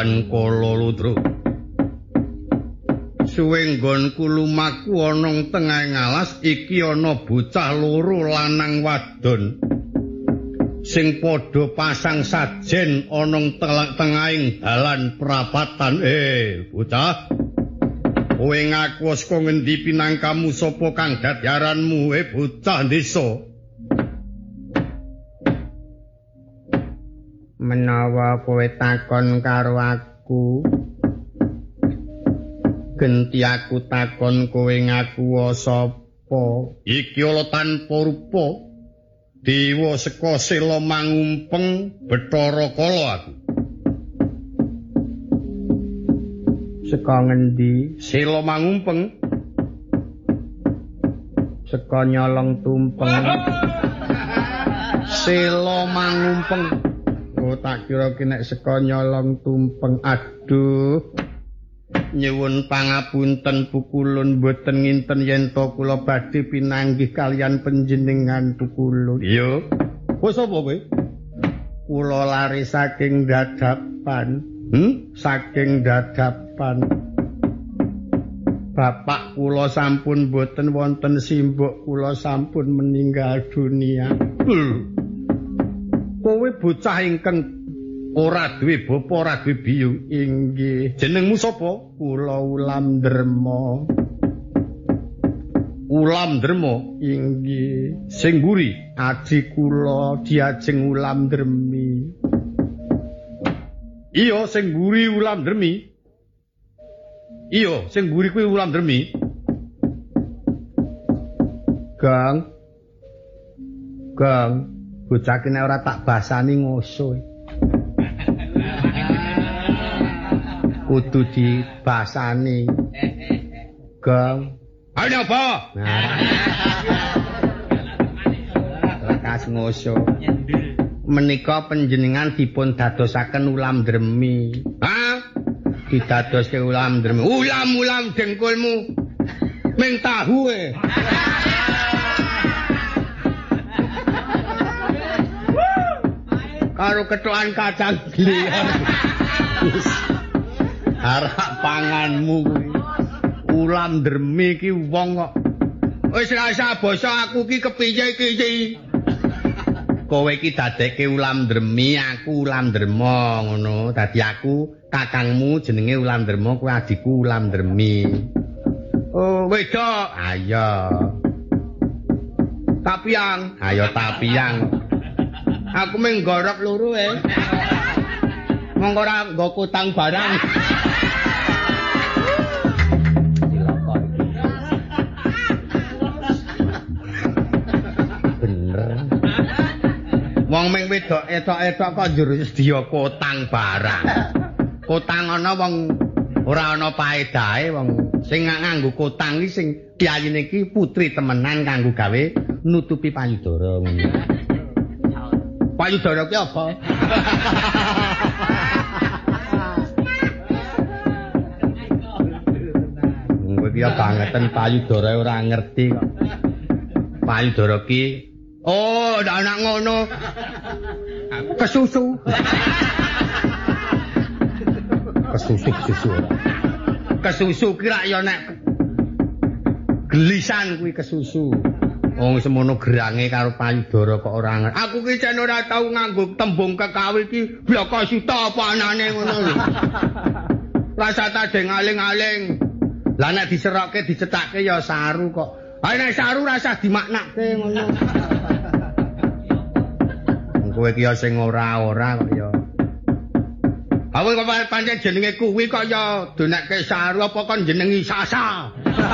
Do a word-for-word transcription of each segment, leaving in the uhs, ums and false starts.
dalan kala ludra. Suwe nggonku lumaku ana tengahing alas iki ana bocah loro lanang wadon sing padha pasang sajen ana tengahing dalan perapatan. Eh, bocah, kowe ngaku saka ngendi pinangkamu sapa kang dadi aranmu, eh bocah desa? Menawa kowe takon karo aku, genti aku takon kowe ngaku sapa? Iki ala tanpa rupa, dewa saka sela mangumpeng Bathara Kala aku. Saka ngendi? Sela mangumpeng. Saka nyolong tumpeng. Sela mangumpeng. Oh, tak kira ki nek saka nyolong tumpeng. Aduh. Nyuwun pangapunten Pukulun, mboten nginten yen to kula badhe pinanggih kalian panjenengan Pukulun. Iya. Wis apa kowe? Kula lari saking dadapan. Hmm? Saking dadapan. Bapak kula sampun mboten wonten simbok, kula sampun meninggal dunia. Hmm. Kowe bocah ingkang ora duwe bapa, ora duwe biyu. Inggih. Jenengmu sapa? Kula Ulam Derma. Ulam Derma. Inggih. Sing mburi aji kula diajeng Ulam Dermi. Iya, sing mburi Ulam Dermi. Iya, sing mburi kuwi Ulam Dermi. Gang. Gang. Bocah kene ora tak basani ngoso. Kudu dibasani. Gang. Ayo apa? Lekas ngoso. Menika panjenengan dipun dadosaken Ulam Dremi. Hah? Didadoske Ulam Dremi. Ulam-ulam dengkulmu. Ming tahu e. Karo kethokan kacang gliyar. Arak panganmu kuwi. Ulam Dremi ki wong kok. Wis rasa basa aku ki kepiye iki. Kowe iki dadekke Ulam Dremi, aku Ulam Derma ngono. Dadi aku kakangmu jenenge Ulam Derma, kowe adikku Ulam Dremi. Oh, wedok. Ayo. Tapiang. Ayo tapiang. Aku mung gorok loro e. Monggo ora nggo kutang barang. Wong ming wedok etok-etok kok njur sedia kotang barang. Kotang ana wong ora ana paedahe wong sing nganggo kotang iki sing kiyayine iki putri temenan kanggo gawe nutupi payudara ngono. Payudara ki apa? Kowe ki bangeten payudara ora ngerti kok. Payudara ki oh, ndak anak ngono. Kesusu. Kesusu kesusu. Kesusu kira ya nek gelisan kuwi kesusu. Wong semono gerange karo payudara kok ora ngerti. Aku ki jan ora tau nganggo tembung kekawi ki bloko sita apa anane ngono lho. Rasa tadeng aling-aling. Lah nek diserokke dicetakke ya saru kok. Ha nek saru rasa dimaknake ngono. Kowe ki ya sing ora-ora kok ya. Awak kok pancen jenenge kuwi kok ya donekke saru apa kon jenengi Sasa.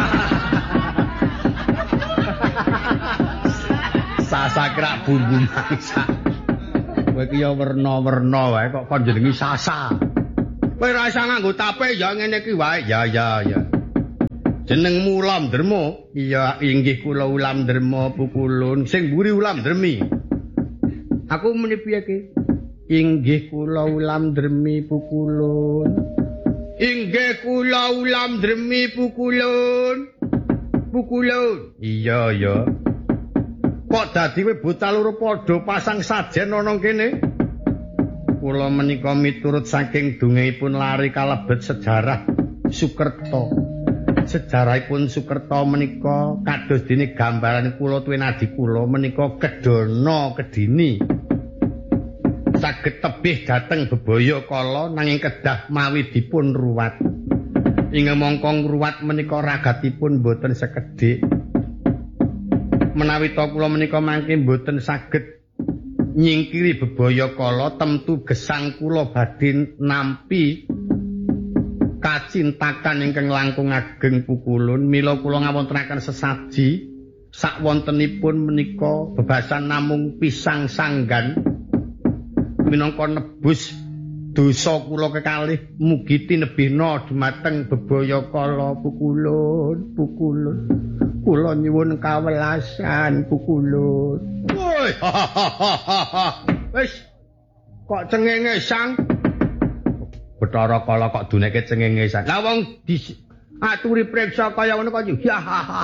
Sasa kira bumbu masak. Kowe ki ya werna-werna wae kok kon jenengi Sasa. Kowe ora usah nganggo tape ya ngene iki wae. Ya ya ya. Jenengmu Ulam Derma? Iya, inggih kula Ulam Derma Pukulun. Sing mburi Ulam Dremi. Aku muni piye ki? Inggih kula Ulam Dremi Pukulun. Inggih kula Ulam Dremi Pukulun. Pukulun. Iya ya. Kok dadi kowe bocah loro padha pasang sajen ana kene? Kula menika miturut saking dungengipun lari kalebet sejarah Sukerta. Sejarahipun Sukerta menika kados dene gambaran kula tuwin adi kula menika kedana kedini. Saged tebih dhateng bebaya kala nanging kedah mawi dipun ruwat. Ing mangka ngruwat menika ragatipun boten sekedhik. Menawi ta kula menika mangke boten saged nyingkiri bebaya kala temtu gesang kula badhe nampi kacintakan ingkang langkung ageng pukulun mila kula ngawontenaken sesaji sakwontenipun menika bebasan namung pisang sanggan minangka nebus dosa kula kekalih mugi tinebihna dumateng bebaya kala pukulun pukulun kula nyuwun kawelasan pukulun. Woi wis kok cengengesan Bathara Kala kok duneke cengengesan lah wong diaturi priksa kaya ngono kok ya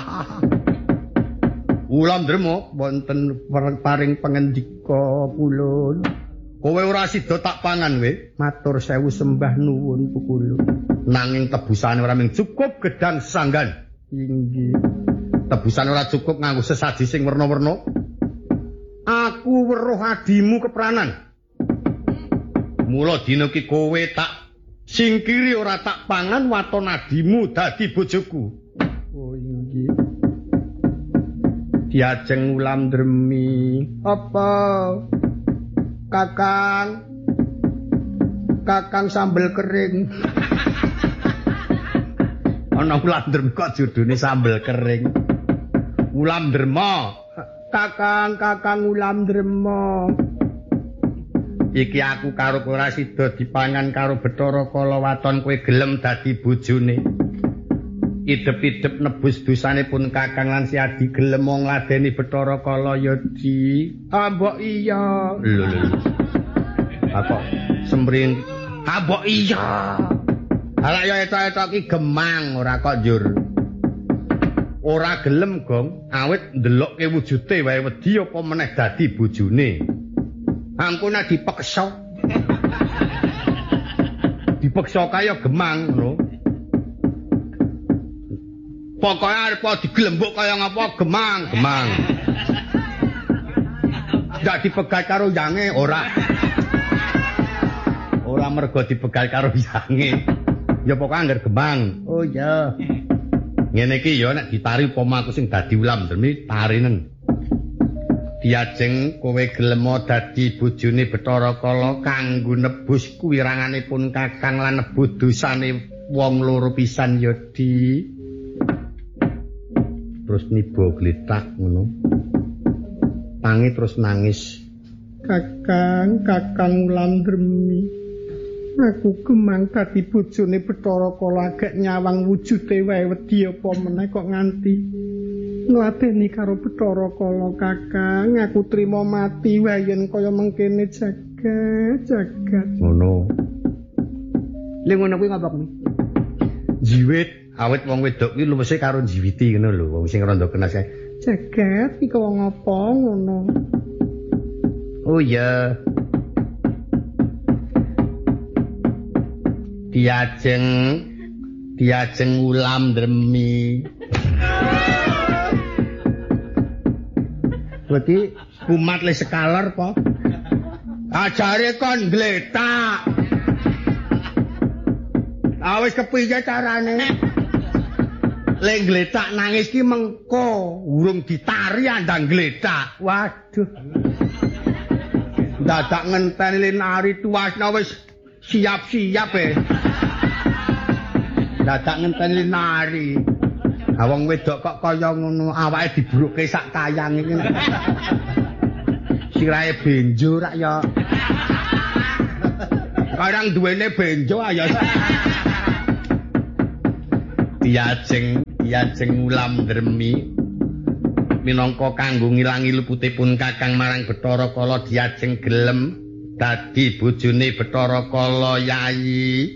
Ulam Drema wonten paring pangendika kulun kowe ora sida tak pangan we matur sewu sembah nuwun pukulun nanging tebusane ora mung cukup gedang sanggan inggih tebusan ora cukup nganggo sesaji sing werna-werna aku weruh adimu kepranan mula dina iki kowe tak singkiri ora tak pangan waton adimu dadi bojoku oh inggih diajeng Ulam Dremi apa Kakang Kakang sambel kering ana Ulam Drema kok judune sambel kering Ulam Drema Kakang Kakang Ulam Drema iki aku karo ora sida dipangan karo Bathara Kala waton kowe gelem dadi bojone idep-idep nebus dosanipun Kakang lan Siadi gelem ngladeni Bathara Kala ya di ah mbok iya lho lho apa sembring ah mbok iya ala ya eta-eta iki gemang ora kok njur ora gelem gong awit ndelokke wujude wae wedi apa meneh dadi bojone ampun dipeksa dipeksa kaya gemang ngono pokoke arep diglembuk kaya ngapa gemang gemang ndak dipegat karo yange ora ora mergo dipegat karo yange ya pokoke angger gemang oh ya ngene iki ya nek ditari upama aku sing dadi Ulam Dremi tarinen diajeng kowe gelem dadi bojone Bathara Kala kanggo nebus kuwiranganipun Kakang lan nebus dosane wong loro pisan ya di terus niba gletak ngono tangi terus nangis Kakang Kakang Ulam Dremi aku gemang dadi bojone Bathara Kala agek nyawang wujude wae wedi apa meneh kok nganti ngladeni karo Bathara Kala Kakang aku trima mati wae yen kaya mengkene jagat jagat ngono lha ngono kuwi ngapa kuwi jiwit awit wong wedok kuwi luwese karo jiwiti ngono lho wong sing rada kenas jagat iki wong apa ngono oh ya diajeng diajeng Ulam Dremi berarti kumat le sekalar po ajare kon gletak awis kepiye carane le gletak nangis ki mengko urung ditari andang gletak waduh dadak ngenteni le nari tuasna wis siap-siap e dadak ngenteni le nari awang wedok kok kaya ngono awake dibruke sak kayang iki sirahe benjo rak ya karang duwene benjo ayo diajeng diajeng Ulam Dremi minangka kanggo ngilangi luputipun Kakang marang Bathara Kala diajeng gelem dadi bojone Bathara Kala yayi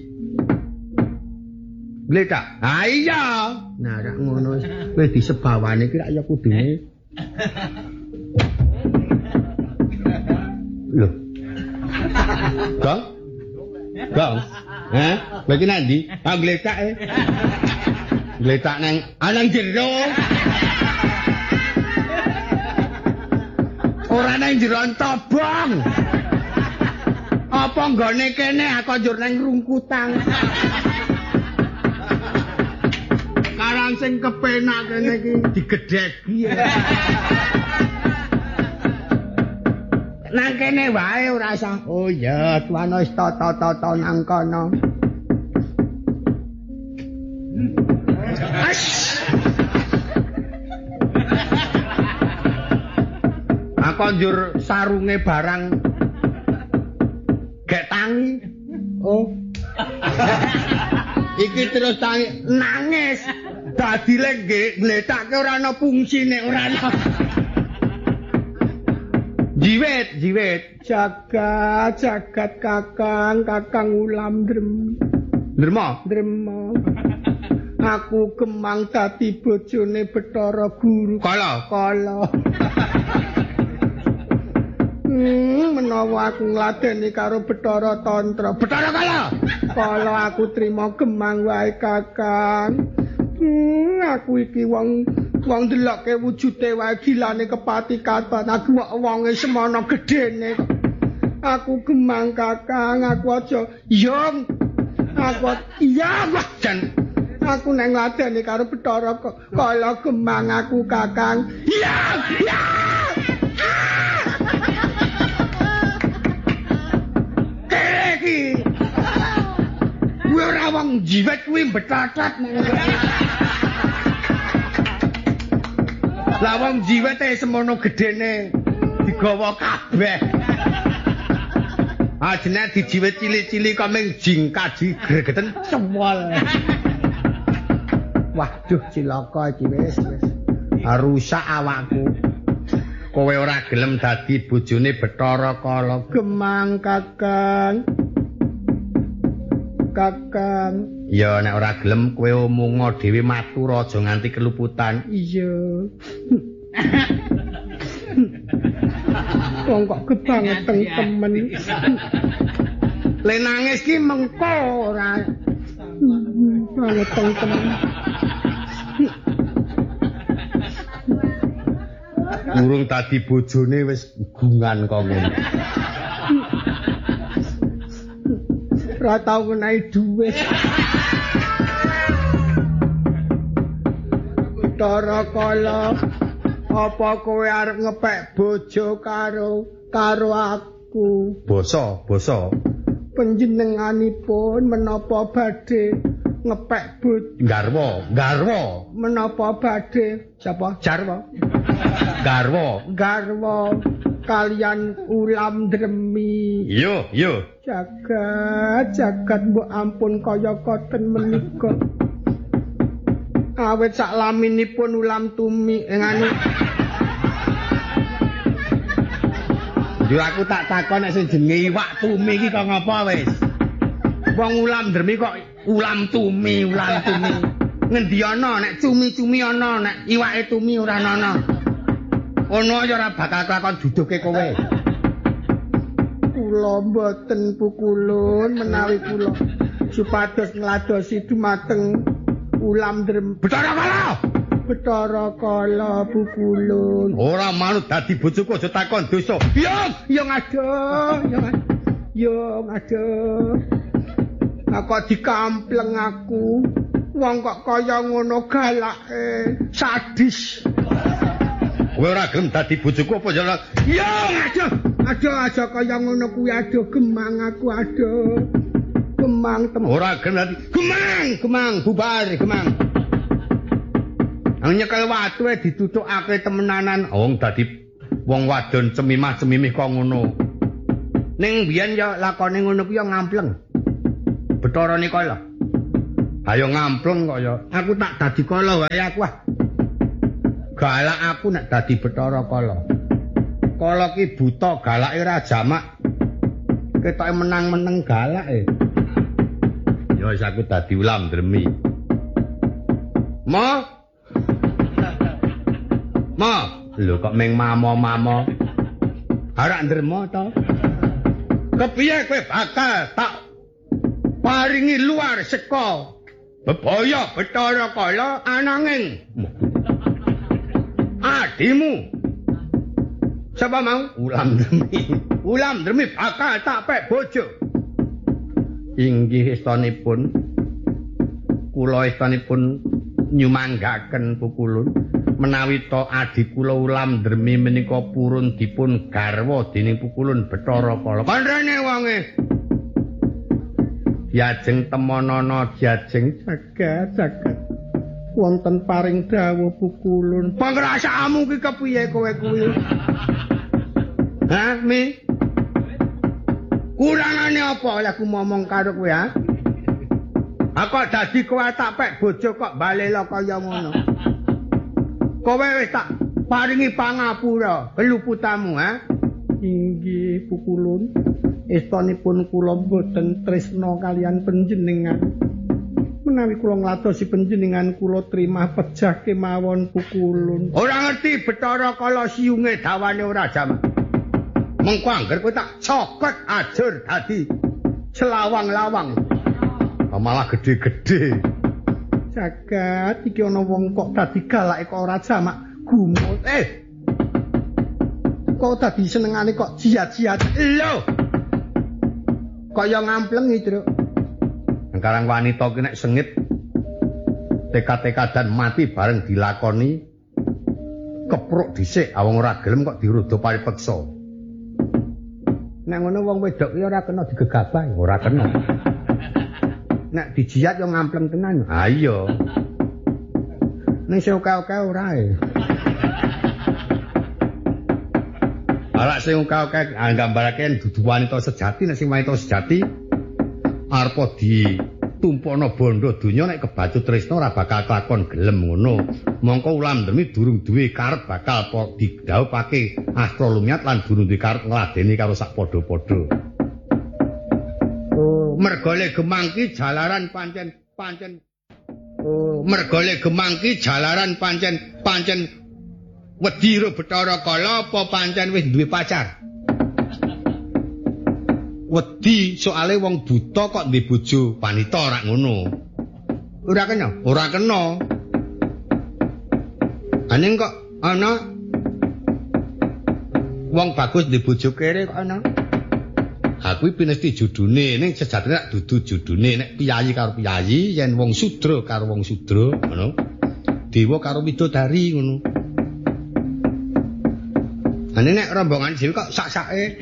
Gletak. Ha iya. Nah, rak ngono wis disebawane iki rak ya kudune. Lho. Gong? Gong? Hah? Bagi nanti? Ah, geletak eh. Geletak nang anang jero. Ora nang jero tobong. Apa nggone kene aku njur nang rungkutan. Karang sing kepenak kene iki digedheki. Nang kene wae ora usah. Oh ya, tuan wis tata-tata nang kono. Aku njur sarunge barang gek tangi. Oh. Iki terus tangi nangis. Dadi lek gletake ora ana fungsine, ora ana. Jiwet, jiwet. Jagat, jagat kakang, kakang ulam drem. Drema, drema. Aku kemang dadi bojone Bathara Guru. Kala, kala. Hmm, menawa aku ngladeni karo Bathara Tantra. Bathara kala. Kala aku trima gemang wae kakang. Hmm, aku iki wong wong delokke wujude wae gilane kepati katon. Aku wonge semono gedene. Aku gemang kakang, aku aja yong. Aku iya jan. Aku nang ngladeni karo Bathara kala gemang aku kakang. Iya, iya. Iki. Kuwi ora wong jiwet kuwi betatat. Lah wong jiwete semono gedene digawa kabeh. Ajene dijiwet cilik-cilik kok ming jingkaji gregeten cewol. Waduh cilaka iki wis wis. Rusak awakku. Kowe ora gelem dadi bojone Bathara Kala. Gemang kakang. Kakang. Ya nek ora gelem kowe omongo dhewe matur aja nganti keluputan. Iya. Wong kok kebangetan temen. Le nangis ki mengko ora. Bangetan temen. Urung tadi bojone wis gungan kok ngono. Ora tau ngenai dhuwit. Bathara Kala, apa kowe arep ngepek bojo karo karo aku? Basa, basa. Panjenenganipun menapa badhe ngepek bojo? Garwa, garwa. Menapa badhe? Sapa? Jarwa. Garwa, garwa kalian ulam dremi. Yo, yo. Jagat, jagat mbok ampun kaya koten menika. Awet sak laminipun ulam tumi ngene. Yo aku tak takon nek sing jenenge iwak tumi iki kok ngapa wis? Wong ulam dremi kok ulam tumi, ulam tumi. Ngendi ana nek cumi-cumi ana, nek iwake tumi ora ana. Ono ya ora bakal lakon juduke kowe. Kula mboten pukulun menawi kula supados ngladosi dumateng ulam drem. Bathara Kala. Bathara Kala pukulun. Ora manut dadi bojoku aja takon dosa. Yo, yo ngadoh, yo ngadoh. Yo ngadoh. Aku dikampleng aku. Wong kok kaya ngono galake, sadis. Kowe ora gelem dadi bojoku apa ya? Yo, aduh, aduh aja kaya ngono kuwi aduh gemang aku aduh. Gemang tem ora gelem dadi gemang, gemang bubar gemang. Nang nyekel watu e ditutukake temenanan, wong dadi wong wadon cemimah-cemimih kok ngono. Ning biyen ya lakone ngono kuwi ya ngampleng. Bathara Kala. Ayo ngampleng kok ya. Aku tak dadi kala wae aku ah. Galak aku nek dadi Bathara Kala. Kala ki buta, galake ora jamak. Ketoke menang-meneng galake. Ya wis aku dadi ulam dremi. Ma. Ma, lho kok meng mamo-mamo. Arak ndremo to. Kepiye kowe bakal tak paringi luar saka bebaya Bathara Kala ananging adimu sapa mau Ulam Dremi. Ulam Dremi bakal tak pek bojo. Inggih estanipun kula estanipun nyumanggaken pukulun menawi to adi kula Ulam Dremi menika purun dipun garwa dening pukulun Bathara Kala. Kandhane wonge Diajeng temonana diajeng jagat jagat wonten paring dawuh pukulun. Pangrasamu ki kepiye kowe kuwi? Hah, Mi? Kurangane apa lek aku ngomong karo kowe, ha? Aku dadi kowe tak pek bojo kok balela kaya ngono. Kowe wis tak paringi pangapura keluputamu, ha? Inggih pukulun. Estanipun kula boten tresna kalian panjenengan. Menawi kula ngladosi panjenengan kula trimah pejah kemawon pukulun. Ora ngerti Bathara Kala siunge dawane ora jamak. Mengko angger kowe tak cokot ajur dadi selawang-lawang. Malah gede-gede. Jagat iki ana wong kok dadi galake kok ora jamak gumut. Eh. Kok dadi senengane kok jiat-jiat. Lho. Kaya ngamplengi, Truk. Sekarang wanita ki nek sengit tekad-tekadan mati bareng dilakoni kepruk dhisik awang ora gelem kok dirudo paripeksa. Nek ngono wong wedok ki ora kena digegabah, ora kena. Nek dijiat yo ngampleng tenan. Ha iya. Ning sing oke-oke ora e. Ala sing oke-oke nggambarake dudu wanita sejati, nek sing wanita sejati arepa ditumpukna bondo donya nek kebacut tresna ora bakal kelakon gelem ngono. Mongko Ulam Dremi durung duwe karep bakal didhawuhake Astra Lumiat lan durung duwe karep ngladeni karo sak padha-padha. Oh, mergo le gemangki jalaran pancen pancen. Oh, mergo le gemangki jalaran pancen pancen wedi ro Bathara Kala apa pancen wis duwe pacar? Wedi soale wong buta kok ndek bojo wanita ora ngono. Ora kena, ora kena. Aning kok ana wong bagus ndek bojo kere kok ana. Ha kuwi pinesti judune ning sejatine nek dudu judune nek piyayi karo piyayi yen wong sudra karo wong sudra ngono. Dewa karo widodari ngono. Ane nek rombongan dhewe kok sak-sake.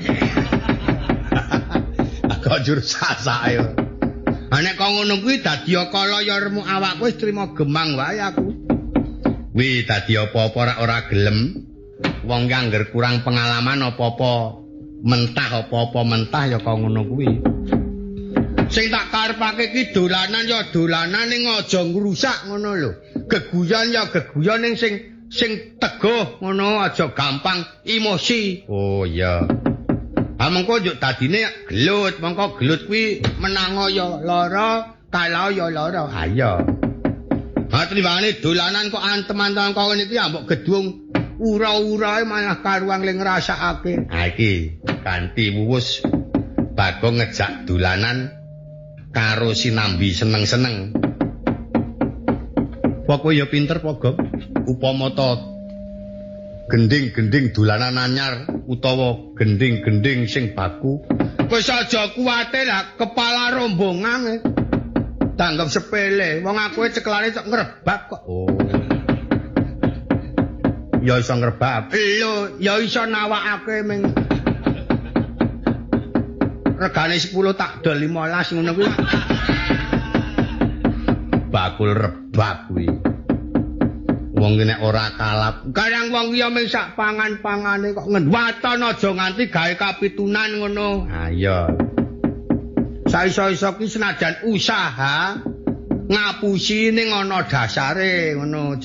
Kok jur sak-sake. Ane kok ngono kuwi dadi kala ya remuk awakku wis trima gemang wae aku. Kuwi dadi apa-apa ora ora gelem. Wong ki angger kurang pengalaman apa-apa mentah apa-apa mentah ya kok ngono kuwi. Sing tak karepake ki dolanan ya dolanan ning aja ngrusak ngono lho. Geguyon ya geguyon ning sing sing teguh ngono aja gampang emosi. Oh iya. Ha mengko yo dadine gelut, mengko gelut kuwi menango ya lara, kalau ya lara. Ha iya. Ha trimbangane dolanan kok antem-antem kok ngene iki ambek gedung ura-urae malah karuang ling ngrasakake. Ha iki ganti wuwus Bagong ngejak dolanan karo sinambi seneng-seneng. Pokok ya pinter Pogong. Upama ta gending-gending dolanan anyar utawa gending-gending sing baku wis aja kuwate lah kepala rombongan tanggap sepele wong aku cekelane cok ngrebab kok. Oh ya iso ngrebab lho ya iso nawakake ming regane sepuluh tak dol limolas ngono kuwi bakul rebab kuwi. Wong nek ora kalap, kadang wong ya mung sak pangan-pangane kok ngendwaton aja nganti gawe kapitunan ngono. Ha iya. Saiso-iso ki senajan usaha ngapusi ning ana dasare ngono.